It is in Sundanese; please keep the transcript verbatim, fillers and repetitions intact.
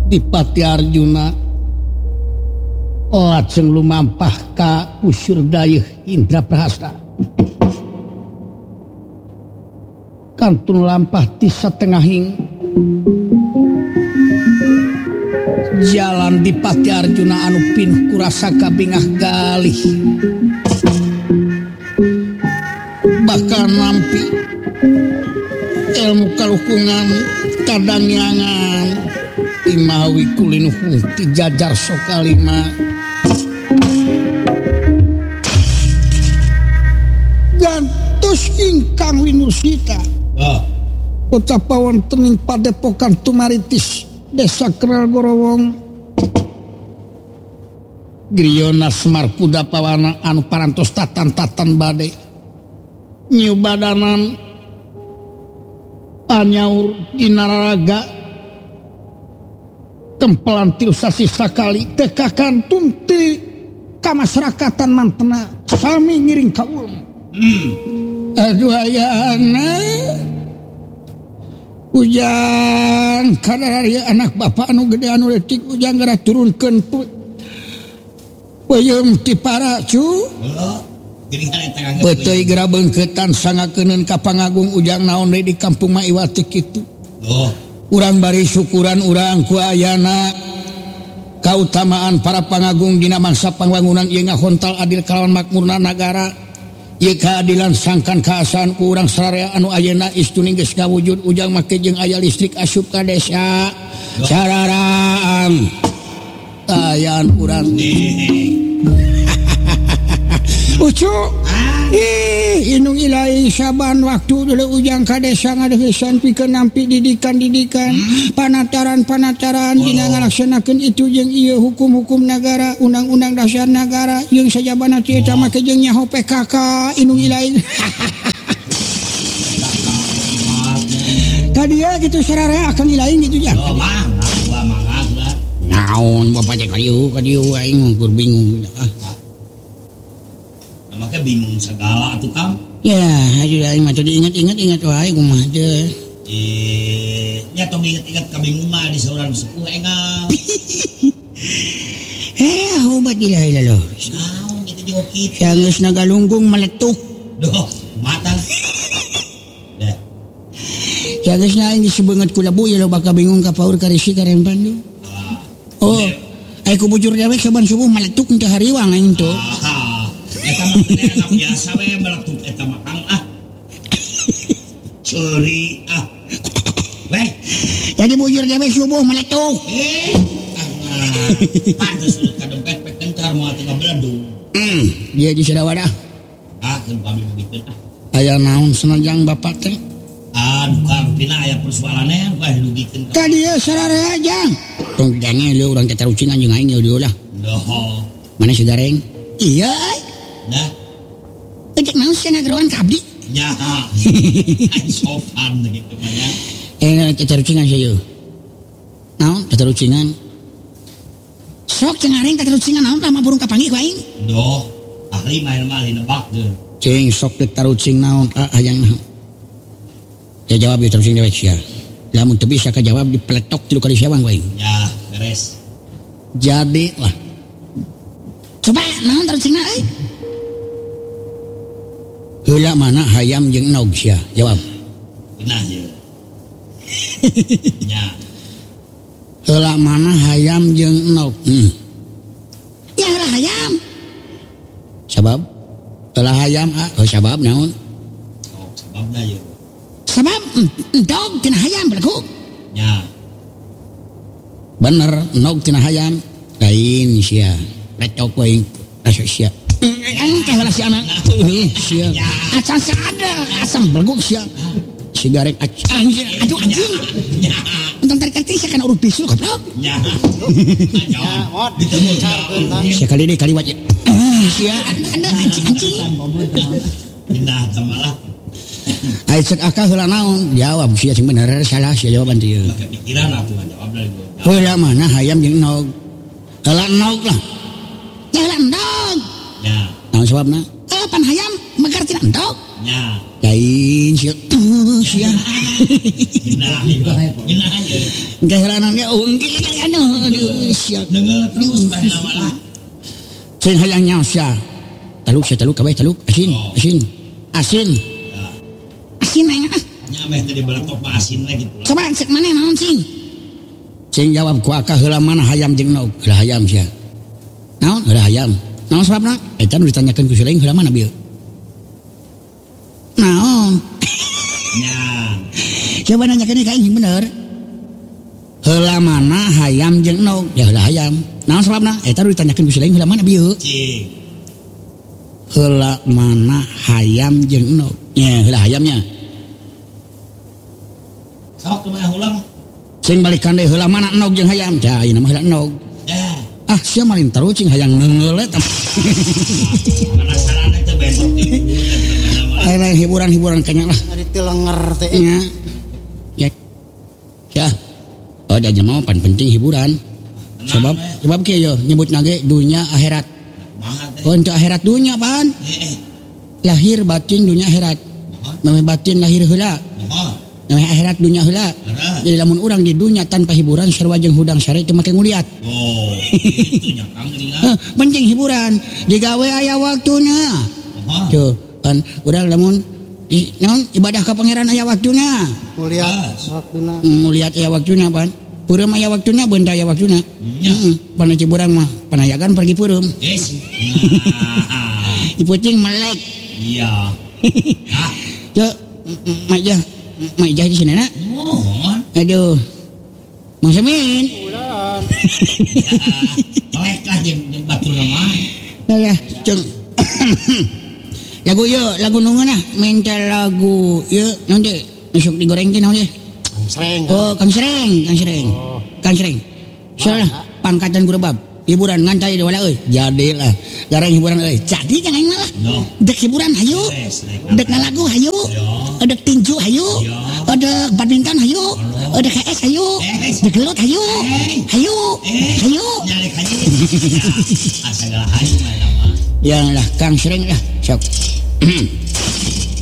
Dipati Arjuna lajeng lumampah ka usur dayeuh Indraprasta. Kantun lampah ti satengahing jalan Dipati Arjuna anu pinuh kurasa kabingah galih bakal nampi ilmu kalukungan kadangyangan imawi kulinuh ti jajar sokalima gantos ingkang winusita oh. Kota pawonten Padepokan Tumaritis Desa Keral Gorowong Griyona Semar Kuda Pawana anu parantos tatan-tatan bade nyubadanan anyaur dinaraga tempelan tilu sasi sakali teka kantun ti kamasyarakatan mantena sami ngiring ka ulun. Hmm. Aduh ayana ujang kadari anak bapak anu gede anu letik ujang gara turunkeun peuyeum ti para cu. Oh. Beuteui geura beungkeutan sangakeun ka Pangagung ujang naon deui di kampung Maiwati kitu. Oh. Urang bari syukuran urang ku ayana kautamaan para pangagung dina mangsa pangwangunan ieu ngahontal adil kalawan makmurna nagara. Ieu keadilan sangkan kaasaan ku urang sararea anu ayeuna istuning geus kawujud ujang make jeung aya listrik asup ka desa. Sararaan ayaan urang. Ucu ih inung ilahi saban waktu dulu ujang ka desa ngadehesan pikeun nampi didikan-didikan panataran-panataran dina ngalaksanakeun itu jeung ieu hukum-hukum negara undang-undang dasar negara jeung sajabana ti eta make jeung nyaho P K K inung ilahi kadia gitu sararea akan ilahi gitu jang naon bapak cek kadieu kadieu aing ukur bingung makanya bingung segala tuh Kang. Ya, aduh aing mah tadi ingat-ingat ingat wae kumaha teh. Eh, nya tong ingat-ingat kabingungan di seorang sepuh engang. Eh, obat ilahi lalo. Naon gitu juga kitu. Geus nagalunggung meletuk. Doh, mata. Dah. Ya geus na aing disebeungeut ku labu ya lo bakal bingung ka paur karisi karempan tuh. Oh, ai ku bujur dewe saban subuh meletuk teh hariwang aing tuh. Eta mah anak biasa we meletuk eta mah Kang ah. Sorry ah. Weh, jadi bujur dewe subuh meletuk. Eh, ah. Pantes kadang pek-pek kencar moal teh beledung. Hmm, dia di Sadawadah. Ah, keun kami begitu ah. Aya naon senajang bapak teh? Aduh Kang, pina aya persoalannya wah dugikeun. Ka dieu sararea jang. Tong jange leuh urang teh tarucing anjeung aing ieu lah. Doh. Mana si Gareng? Iya. Nah. Ejek naon cenah geroan kabdi? Ya. Ai sopan gitu mah ya. Eh tatarucingan saya. Naon tatarucingan? Sok cenah areng tatarucingan naon lama burung kapanggih ku aing? Doh, ahli main mah ahli nebak deh. Cing sok tatarucing naon ah hayang naon. Ya jawab ieu tarucing dewek sia. Lamun teu bisa kajawab dipeletok tilu kali sewang ku aing. Ya, beres. Jadi lah. Coba naon tarucingna euy? Heula mana hayam jeung naog sia? Jawab. Benar ya. Ya. Heula mana hayam jeung naog? Hmm. Ya heula hayam. Sabab? Heula hayam ah, oh sabab naon? Oh, sababna ya. Sabab naog tina hayam berku. Ya. Bener, naog tina hayam. Lain sia. Lecok we asa sia. Engke heula si anak. Heuh sia. Acan ada asam berguk sia. Sigaret acan. Aduh anjing. Ya. Entang tarik arti sia kana urut bisul goblok. Ya. Ya, ditemu Sekali deui kali wajib. Ah sia anda anjing-anjing. Pindah tamalah. Ai cek akal heula naon? Jawab sia sing bener salah sia jawaban teh. Kepikiran atuh jawab dari gua. Heula mana hayam jeung naog? Heula naog lah. Ya heula naog. Ya. Naon sababna? Eh pan hayam megar tina naog. Ya. Lain sia. Tuh sia. Pindah. Pindah. Gahalanan ge unggul anu aduh sia. Dengar terus bae lama lah. Sing hayang nyaos sia. Taluk sia taluk kabeh taluk asin asin. Asin. Asin aya. Nya meh tadi beletok asin lagi gitu. Coba cek mana naon sing? Sing jawab ku akah heula mana hayam jeung naon? Heula hayam sia. Naon? Heula hayam. Naon sababna? Eta nu ditanyakeun ku si lain heula mana bieu? Naon? Nya. Coba nanyakeun ka aing bener. Heula mana hayam jeung naon? Ya heula hayam. Naon sababna? Eta nu ditanyakeun ku si lain heula mana bieu? Cing. Heula mana hayam jeung naon? Nya heula hayamnya. Sok kumaha ulang. Sing balikan deui heula mana enog jeung hayam? Cah ieu mah heula enog. Ya. Ah, sia malin terus cing hayang ngeuleuh. Penasaran teh bentuk di Lain hiburan-hiburan kayaknya lah. Ari teu lenger teh. Ya. Ya. Ya. Oh, da mah pan penting hiburan. Sebab sebab kieu yo nyebut nage dunia akhirat. Banget. Oh, untuk akhirat dunia pan. Eh. Lahir batin dunia akhirat. Namanya batin lahir heula. Oh. Namanya akhirat dunia heula. Jadi lamun urang di dunia tanpa hiburan sarua jeung hudang sare teu make nguliat. Oh, itu nya Kang geuningan. Heh, penting hiburan. Digawe aya waktuna. Oh. Tuh, kan urang lamun i, naon ibadah ka pangeran aya waktuna. Muliat waktuna. Muliat aya waktuna pan. Peureum aya waktuna beunta aya waktuna. Nya. Heeh, pan ciburang mah panayagan pergi peureum. Yes. Dipucing melek. Iya. Ah. Tuh, maja maja di sini nak. Mohon. Aduh. Mang Samin. Ulan. Melek lah jeung jeung batur mah. Ya, ceng. Lagu ieu, lagu nu ngeunah, mental lagu ieu naon teh? Masuk digoreng teh naon teh? Sreng. Oh, Kang Sreng, Kang Sreng. Oh. Kang Sreng. Salah pangkatan Gurebab. Hiburan ngantai deui euy. Jadilah. Gareng hiburan euy. Jadi jangan aing malah. No. Dek hiburan hayu. Yes, Dek ngalagu hayu. Ya. Dek tinju hayu. Ya. Dek badminton hayu. Dek K S hayu. Es. Dek gelut hayu. Eh. Hayu. Eh. Hayu. Nyalek hayu. Ya. Asal hayu mah. Ya lah Kang Sreng lah. Sok.